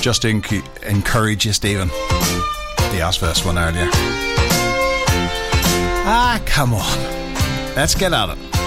just to encourage you, Stephen. They asked for this one earlier. Come on. Let's get at it.